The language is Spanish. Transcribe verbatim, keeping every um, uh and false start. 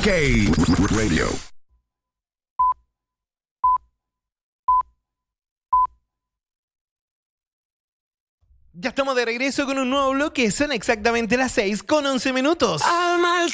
K Radio. Ya estamos de regreso con un nuevo bloque. Son exactamente las seis con once minutos. Al mal